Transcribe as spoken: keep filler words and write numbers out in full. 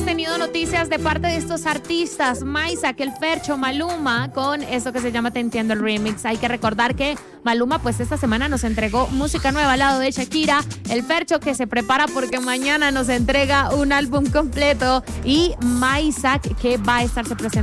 tenido noticias de parte de estos artistas, Maisak, el Fercho, Maluma, con eso que se llama Te Entiendo el Remix. Hay que recordar que Maluma pues esta semana nos entregó música nueva al lado de Shakira, el Fercho que se prepara porque mañana nos entrega un álbum completo y Maisak que va a estarse presentando